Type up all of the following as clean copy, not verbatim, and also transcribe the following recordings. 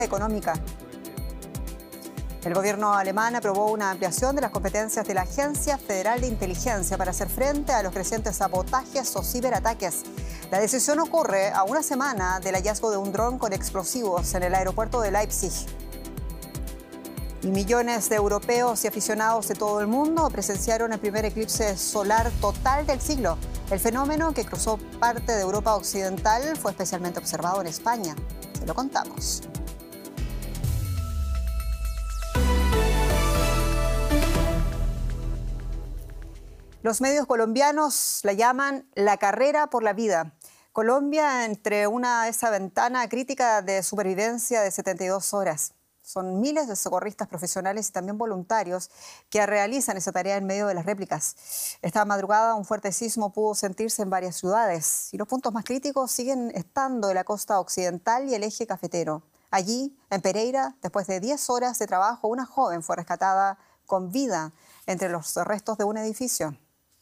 económica. El gobierno alemán aprobó una ampliación de las competencias de la Agencia Federal de Inteligencia para hacer frente a los crecientes sabotajes o ciberataques. La decisión ocurre a una semana del hallazgo de un dron con explosivos en el aeropuerto de Leipzig. Y millones de europeos y aficionados de todo el mundo presenciaron el primer eclipse solar total del siglo. El fenómeno, que cruzó parte de Europa occidental, fue especialmente observado en España. Se lo contamos. Los medios colombianos la llaman la carrera por la vida. Colombia entre esa ventana crítica de supervivencia de 72 horas. Son miles de socorristas profesionales y también voluntarios que realizan esa tarea en medio de las réplicas. Esta madrugada un fuerte sismo pudo sentirse en varias ciudades y los puntos más críticos siguen estando en la costa occidental y el eje cafetero. Allí, en Pereira, después de 10 horas de trabajo, una joven fue rescatada con vida entre los restos de un edificio.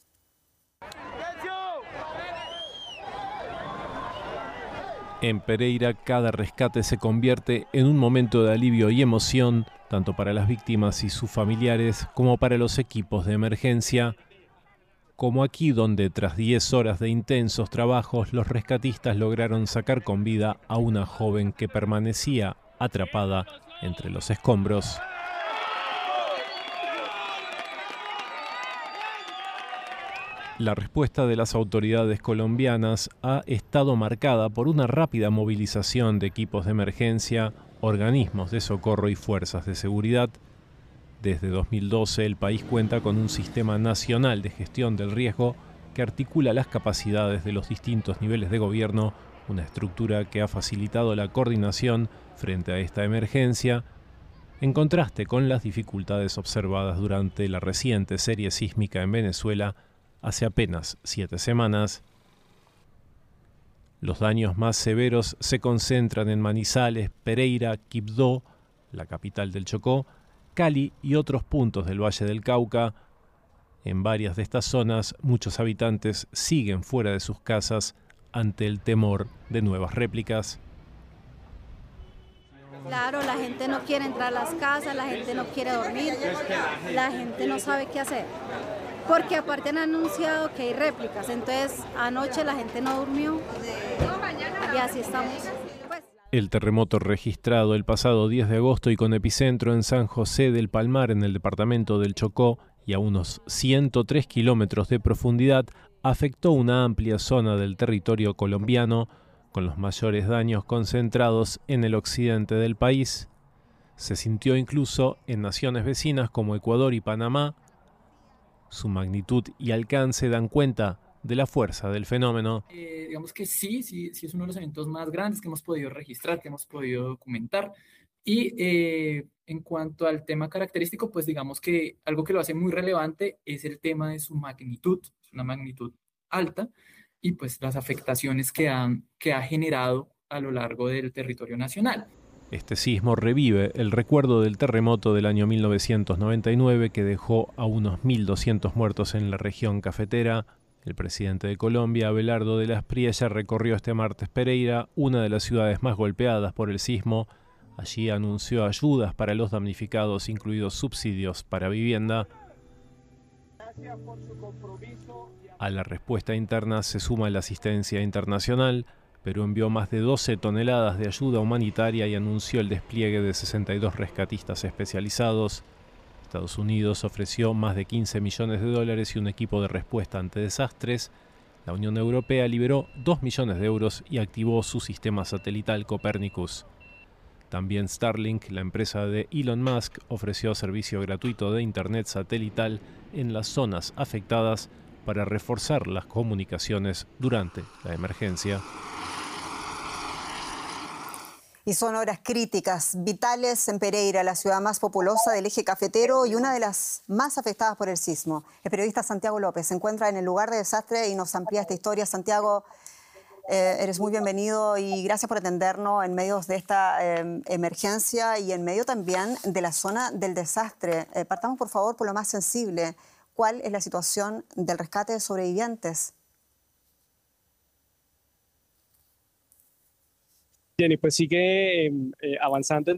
En Pereira, cada rescate se convierte en un momento de alivio y emoción, tanto para las víctimas y sus familiares, como para los equipos de emergencia. Como aquí, donde tras 10 horas de intensos trabajos, los rescatistas lograron sacar con vida a una joven que permanecía atrapada entre los escombros. La respuesta de las autoridades colombianas ha estado marcada por una rápida movilización de equipos de emergencia, organismos de socorro y fuerzas de seguridad. Desde 2012 el país cuenta con un sistema nacional de gestión del riesgo que articula las capacidades de los distintos niveles de gobierno, una estructura que ha facilitado la coordinación frente a esta emergencia, en contraste con las dificultades observadas durante la reciente serie sísmica en Venezuela hace apenas 7 semanas. Los daños más severos se concentran en Manizales, Pereira, Quibdó, la capital del Chocó, Cali y otros puntos del Valle del Cauca. En varias de estas zonas, muchos habitantes siguen fuera de sus casas ante el temor de nuevas réplicas. Claro, la gente no quiere entrar a las casas, la gente no quiere dormir, la gente no sabe qué hacer. Porque aparte han anunciado que hay réplicas, entonces anoche la gente no durmió y así estamos. El terremoto registrado el pasado 10 de agosto y con epicentro en San José del Palmar, en el departamento del Chocó, y a unos 103 kilómetros de profundidad, afectó una amplia zona del territorio colombiano, con los mayores daños concentrados en el occidente del país. Se sintió incluso en naciones vecinas como Ecuador y Panamá. Su magnitud y alcance dan cuenta de la fuerza del fenómeno. Digamos que sí es uno de los eventos más grandes que hemos podido registrar, que hemos podido documentar. Y en cuanto al tema característico, pues digamos que algo que lo hace muy relevante es el tema de su magnitud, una magnitud alta, y pues las afectaciones que ha generado a lo largo del territorio nacional. Este sismo revive el recuerdo del terremoto del año 1999 que dejó a unos 1.200 muertos en la región cafetera. El presidente de Colombia, Abelardo de la Espriella, recorrió este martes Pereira, una de las ciudades más golpeadas por el sismo. Allí anunció ayudas para los damnificados, incluidos subsidios para vivienda. A la respuesta interna se suma la asistencia internacional. Perú envió más de 12 toneladas de ayuda humanitaria y anunció el despliegue de 62 rescatistas especializados. Estados Unidos ofreció más de 15 millones de dólares y un equipo de respuesta ante desastres. La Unión Europea liberó 2 millones de euros y activó su sistema satelital Copernicus. También Starlink, la empresa de Elon Musk, ofreció servicio gratuito de internet satelital en las zonas afectadas para reforzar las comunicaciones durante la emergencia. Y son horas críticas, vitales en Pereira, la ciudad más populosa del eje cafetero y una de las más afectadas por el sismo. El periodista Santiago López se encuentra en el lugar de desastre y nos amplía esta historia. Santiago, eres muy bienvenido y gracias por atendernos en medio de esta emergencia y en medio también de la zona del desastre. Partamos, por favor, por lo más sensible. ¿Cuál es la situación del rescate de sobrevivientes? Jenny, pues sigue avanzando